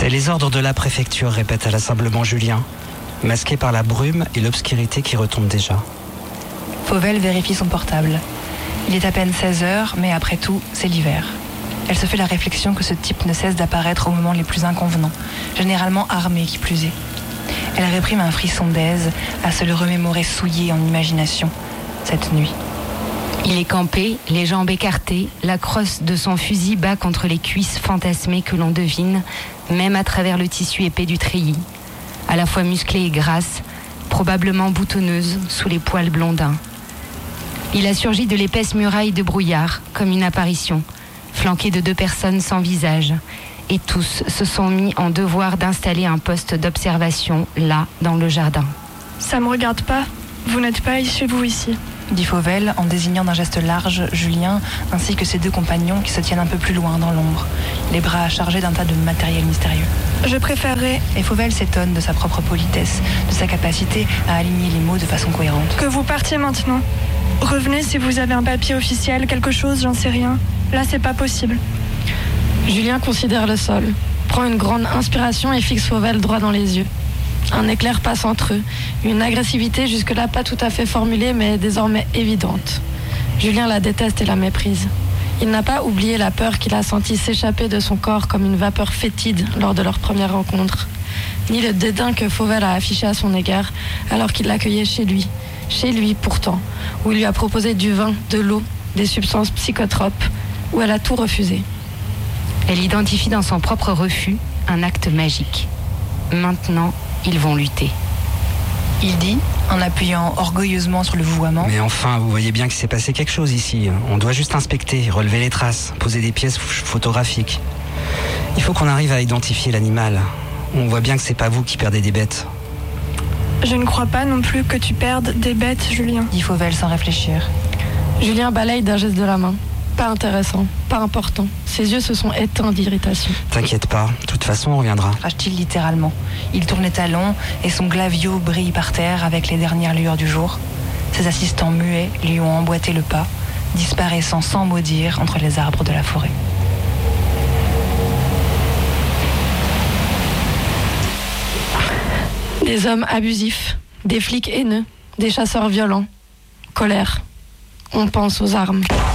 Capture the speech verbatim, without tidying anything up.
C'est les ordres de la préfecture, répète inlassablement Julien, masqué par la brume et l'obscurité qui retombe déjà. Fauvel vérifie son portable. Il est à peine seize heures, mais après tout, c'est l'hiver. Elle se fait la réflexion que ce type ne cesse d'apparaître aux moments les plus inconvenants, généralement armé qui plus est. Elle réprime un frisson d'aise à se le remémorer souillé en imagination, cette nuit. Il est campé, les jambes écartées, la crosse de son fusil bat contre les cuisses fantasmées que l'on devine, même à travers le tissu épais du treillis, à la fois musclée et grasse, probablement boutonneuse sous les poils blondins. Il a surgi de l'épaisse muraille de brouillard, comme une apparition, flanqué de deux personnes sans visage, et tous se sont mis en devoir d'installer un poste d'observation, là, dans le jardin. Ça me regarde pas, vous n'êtes pas chez vous ici, dit Fauvel en désignant d'un geste large Julien ainsi que ses deux compagnons qui se tiennent un peu plus loin dans l'ombre, les bras chargés d'un tas de matériel mystérieux. Je préférerais... Et Fauvel s'étonne de sa propre politesse, de sa capacité à aligner les mots de façon cohérente. Que vous partiez maintenant. Revenez si vous avez un papier officiel, quelque chose, j'en sais rien. Là, c'est pas possible. Julien considère le sol, prend une grande inspiration et fixe Fauvel droit dans les yeux. Un éclair passe entre eux, une agressivité jusque-là pas tout à fait formulée mais désormais évidente. Julien la déteste et la méprise. Il n'a pas oublié la peur qu'il a sentie s'échapper de son corps comme une vapeur fétide lors de leur première rencontre, ni le dédain que Fauvel a affiché à son égard alors qu'il l'accueillait chez lui, chez lui pourtant, où il lui a proposé du vin, de l'eau, des substances psychotropes, où elle a tout refusé. Elle identifie dans son propre refus un acte magique. Maintenant, ils vont lutter. Il dit, en appuyant orgueilleusement sur le vouvoiement. Mais enfin, vous voyez bien qu'il s'est passé quelque chose ici. On doit juste inspecter, relever les traces, poser des pièces photographiques. Il faut qu'on arrive à identifier l'animal. On voit bien que c'est pas vous qui perdez des bêtes. Je ne crois pas non plus que tu perdes des bêtes, Julien, dit Fauvel sans réfléchir. Julien balaye d'un geste de la main. Pas intéressant, pas important. Ses yeux se sont éteints d'irritation. T'inquiète pas, de toute façon on reviendra. Crache-t-il littéralement. Il tourne les talons et son glavio brille par terre avec les dernières lueurs du jour. Ses assistants muets lui ont emboîté le pas, disparaissant sans mot dire entre les arbres de la forêt. Des hommes abusifs, des flics haineux, des chasseurs violents. Colère. On pense aux armes.